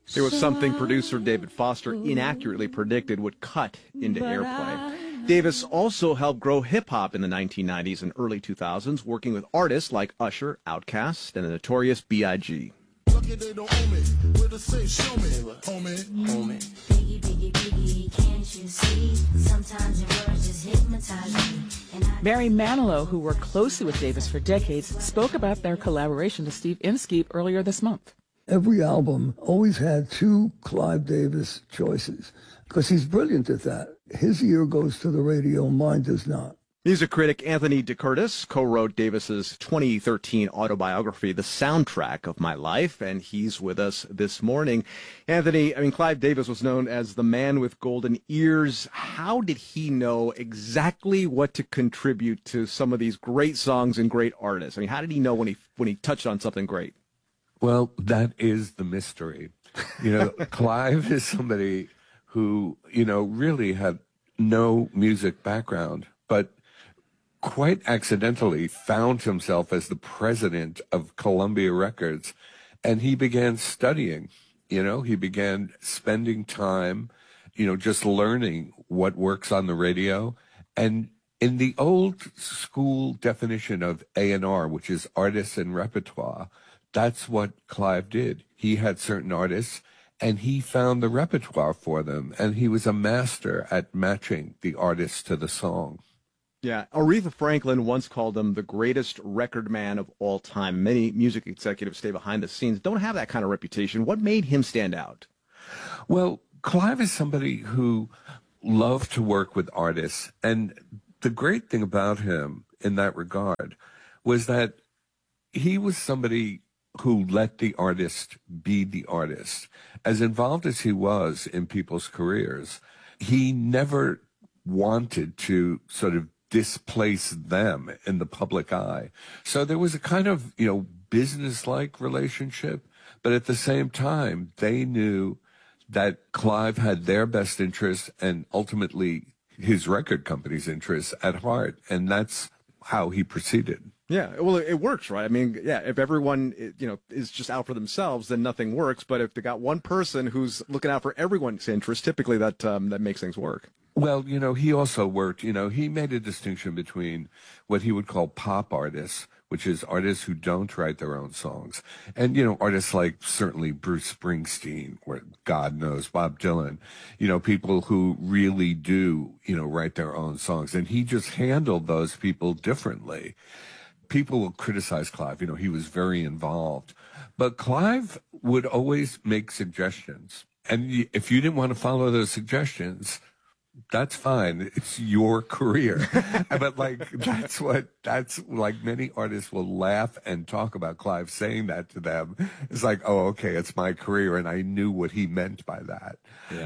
It was something producer David Foster inaccurately predicted would cut into airplay. Davis also helped grow hip-hop in the 1990s and early 2000s, working with artists like Usher, Outkast, and the Notorious B.I.G. Barry Manilow, who worked closely with Davis for decades, spoke about their collaboration to Steve Inskeep earlier this month. Every album always had two Clive Davis choices because he's brilliant at that. His ear goes to the radio, mine does not. Music critic Anthony DeCurtis co-wrote Davis's 2013 autobiography, The Soundtrack of My Life, and he's with us this morning. Anthony, Clive Davis was known as the man with golden ears. How did he know exactly what to contribute to some of these great songs and great artists? How did he know when he touched on something great? Well, that is the mystery. Clive is somebody who, really had no music background, but quite accidentally found himself as the president of Columbia Records. And he began studying, he began spending time, just learning what works on the radio. And in the old school definition of A&R, which is artists and repertoire, that's what Clive did. He had certain artists and he found the repertoire for them. And he was a master at matching the artists to the song. Yeah, Aretha Franklin once called him the greatest record man of all time. Many music executives stay behind the scenes, don't have that kind of reputation. What made him stand out? Well, Clive is somebody who loved to work with artists. And the great thing about him in that regard was that he was somebody who let the artist be the artist. As involved as he was in people's careers, he never wanted to sort of displace them in the public eye. So there was a kind of, business-like relationship, but at the same time, they knew that Clive had their best interests and ultimately his record company's interests at heart, and that's how he proceeded. Yeah, well, it works, right? If everyone, is just out for themselves, then nothing works. But if they got one person who's looking out for everyone's interest, typically that makes things work. Well, he also worked, he made a distinction between what he would call pop artists, which is artists who don't write their own songs, and, artists like certainly Bruce Springsteen, or God knows, Bob Dylan, people who really do, write their own songs. And he just handled those people differently. People will criticize Clive, he was very involved, but Clive would always make suggestions. And if you didn't want to follow those suggestions, that's fine. It's your career. But that's many artists will laugh and talk about Clive saying that to them. It's like, oh, okay, it's my career. And I knew what he meant by that,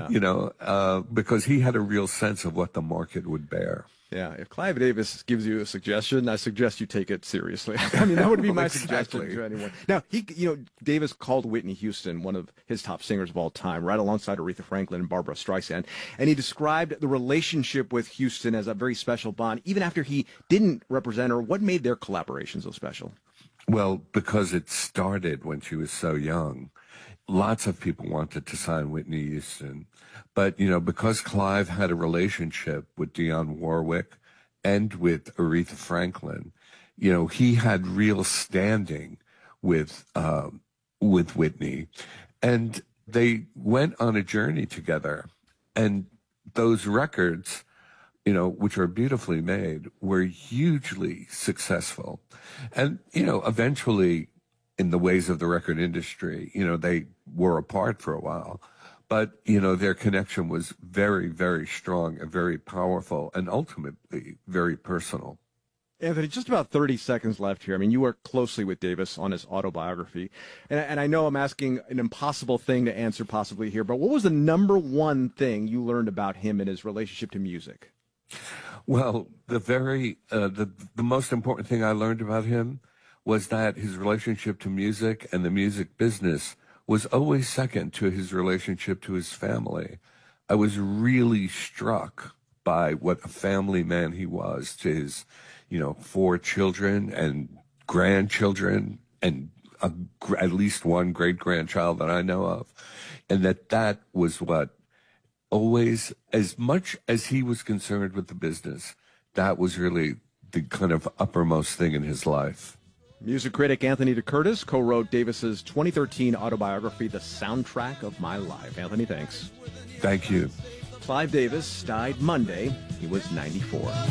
because he had a real sense of what the market would bear. Yeah, if Clive Davis gives you a suggestion, I suggest you take it seriously. That would be my suggestion to anyone. Now, Davis called Whitney Houston one of his top singers of all time, right alongside Aretha Franklin and Barbra Streisand. And he described the relationship with Houston as a very special bond, even after he didn't represent her. What made their collaboration so special? Well, because it started when she was so young. Lots of people wanted to sign Whitney Houston. But, because Clive had a relationship with Dionne Warwick and with Aretha Franklin, he had real standing with Whitney. And they went on a journey together. And those records, which are beautifully made, were hugely successful. And, eventually, in the ways of the record industry, they were apart for a while. But, their connection was very, very strong and very powerful and ultimately very personal. Anthony, just about 30 seconds left here. You work closely with Davis on his autobiography. And I know I'm asking an impossible thing to answer possibly here, but what was the number one thing you learned about him and his relationship to music? Well, the most important thing I learned about him was that his relationship to music and the music business was always second to his relationship to his family. I was really struck by what a family man he was to his, 4 children and grandchildren and at least one great-grandchild that I know of. And that was what always, as much as he was concerned with the business, that was really the kind of uppermost thing in his life. Music critic Anthony DeCurtis co-wrote Davis's 2013 autobiography, The Soundtrack of My Life. Anthony, thanks. Thank you. Clive Davis died Monday. He was 94.